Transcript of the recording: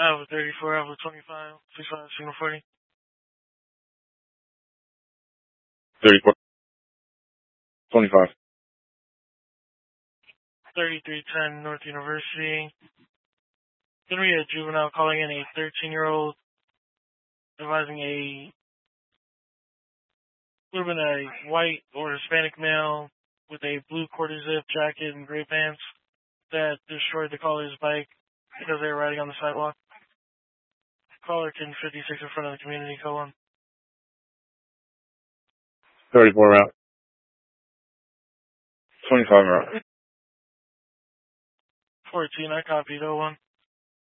Alpha 34, Alpha 25, 65, signal 40. 34, 25. 3310 North University. Gonna be a juvenile calling in a 13-year-old, advising would have been a white or Hispanic male with a blue quarter zip jacket and gray pants that destroyed the caller's bike because they were riding on the sidewalk. Caller 1056 in front of the community colon. 34 route. 25 route. 14, I copied 01.